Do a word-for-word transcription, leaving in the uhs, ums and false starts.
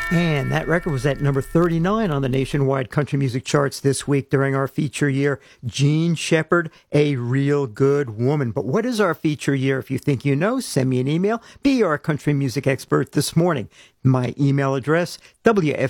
And that record was at number thirty-nine on the nationwide country music charts this week during our feature year. Jean Shepherd, A Real Good Woman. But what is our feature year? If you think you know, send me an email. Be our country music expert this morning. My email address, W F